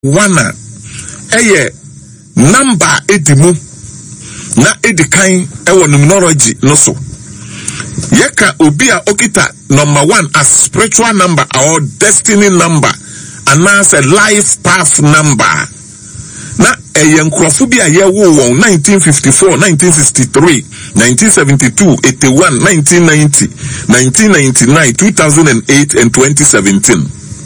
1 number edimu na edikan ewo numerology no so yeka obi a okita number 1 as spiritual number or destiny number and as a life path number na nkrofo bi a yewo won 1954 1963 1972 81 1990 1999 2008 and 2017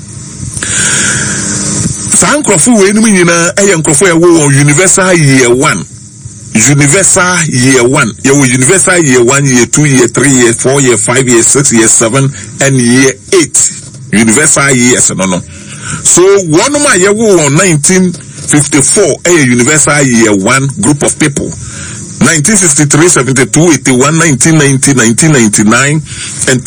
sa nkrofo we enu nyina nkrofo yewo universal year 1 universal year 1 yewo universal year 1 year 2 year 3 year 4 year 5 year 6 year 7 and year 8 universal years no so one ma yewo 1954 a universal year 1 group of people 1963 72 81 1990 1999 and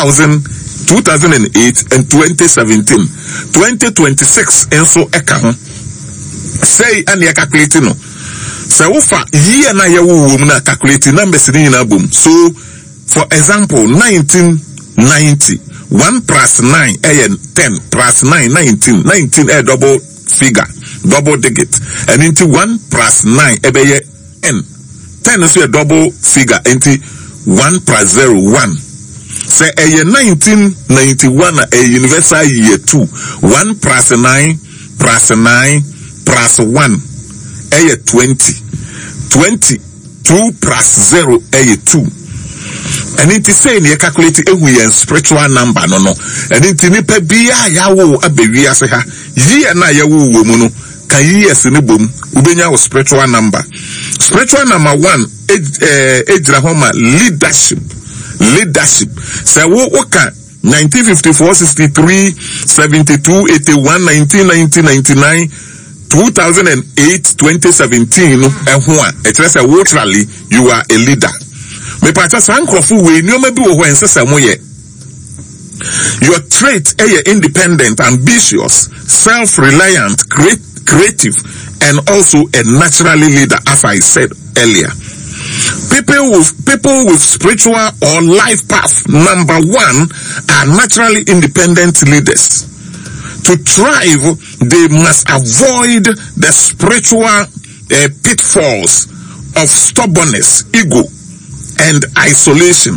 2008 and 2017 2026 enso eka ho say ani calculate no say ufa year na yewo na calculate numbers ni na bom so for example 1990 1 plus 9 10 plus 9 19 a double figure double digit and into 1 plus 9 ebeye n 10 is a double figure into 1 plus 0 1 say a 1991 a universal year 2 1 plus 9 plus 9 plus 1 a 20 2 plus 0 a 2 and it is saying you calculate a spiritual number no and it nipa bia yawo abewi ase ha year na yawo wo mu no kan years ni bom ubenya wo spiritual number 1 ejira homa leadership say wo ka 1954 63 72 81 1990 99 2008 2017 no ehho a it say literally you are a leader me pacha sankrofo we nyoma bi wo ho ensesa moye your trait independent ambitious self-reliant creative and also a naturally leader as I said earlier. People with spiritual or life path number 1 are naturally independent leaders. To thrive they must avoid the spiritual pitfalls of stubbornness, ego and isolation.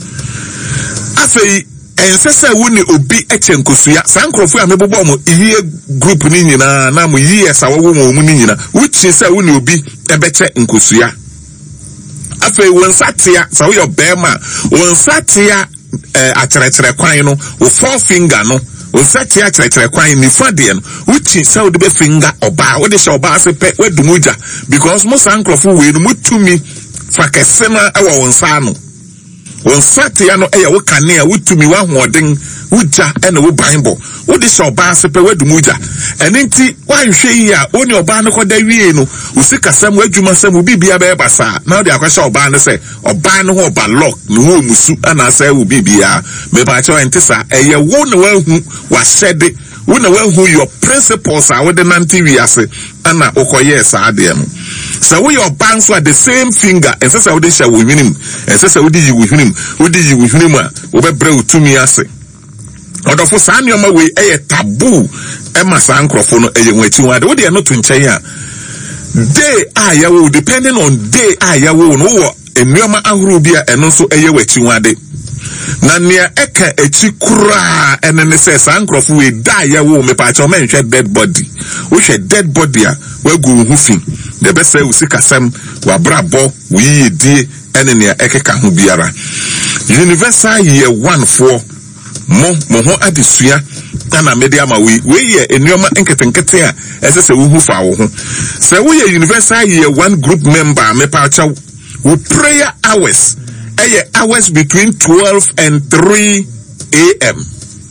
Afei ensese woni obi echenkosuya sankrofo amebobo mo iye group ni nyina na mo years awo mo mu ni nyina uchi se woni obi ebeche nkosuya afei wonsatia sa wo yobema wonsatia acherechere kwan no wo four finger no wonsatia acherechere kwan ni fade no uchi se wo de be finger oba wo de she oba se pe wedumuja because mo sankrofo we no mutumi fakesema awo wonsa no wonsatia no eya wo kanea wutumi wa hoden uja ene wo bible wo de so ba se pe wedumuja enenti wanhwe yi a oni oba no koda wie no usikasam wadwuma sam bibia be basa na de akwasha oba no se oba no ho oba lock no ho musu ana se wo bibia me ba che entisa eye wo no wahu wa sede wo na wahu your principles a wo de nante wi ase ana okoye sa ade no so we your bands are the same finger and say we dey share with him and say we dey you with him a we be bre utumi ase odofo sa nioma we taboo e ma sa nkrofo no nwachi wade we dey no to nchen a day ayawo depending on day ayawo no wo enioma ahuru bia eno so wachi wade na nia eka echi kura enene se sa nkrofo we die ayawo me pa cha o menhwe dead body we hwe dead body a we gu hu fin the best say usikasem wa brabo we yedie enene ekeka hu biara universal year 1 for mo ho adesua na media ma we ye enioma enketenkete a esese wo hu fa wo ho say we ye universal year 1 group member me pa cha we prayer hours hours between 12 and 3 a.m.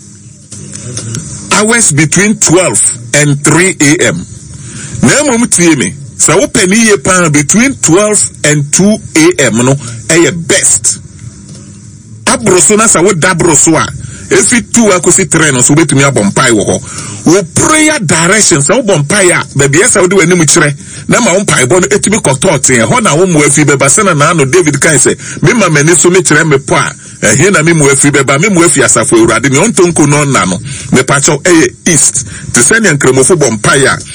hours between 12 and 3 a.m. na mom tie me say wo pani ye pan between 12 and 2 a.m. no best abroso na sa wo dabroso a efi 2 akosi 3 no so betumi abompai wo ho wo prayer direction sa wo bompai a baby esa wo de wani mu kire na ma wo mpai bo no etumi kotot e ho na wo mo afi beba se na no David kan se me ma mani so me kire me po a Here na mimu efi beba mimu efi asafo urade me ontonko no na no me pacho east to send yan kremofo bompaya